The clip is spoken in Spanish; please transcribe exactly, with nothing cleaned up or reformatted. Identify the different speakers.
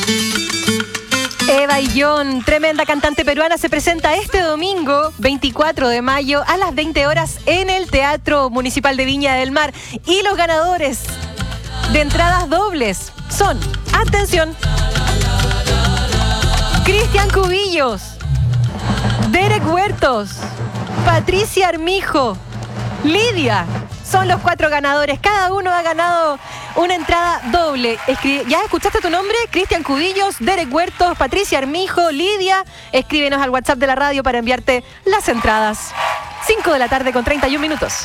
Speaker 1: Eva y John, tremenda cantante peruana, se presenta este domingo, veinticuatro de mayo, a las veinte horas en el Teatro Municipal de Viña del Mar. Y los ganadores de entradas dobles son, atención, Cristian Cubillos, Derek Huertos, Patricia Armijo, Lidia. Son los cuatro ganadores. Cada uno ha ganado una entrada doble. Escribe, ¿ya escuchaste tu nombre? Cristian Cubillos, Derek Huertos, Patricia Armijo, Lidia. Escríbenos al WhatsApp de la radio para enviarte las entradas. cinco de la tarde con treinta y un minutos.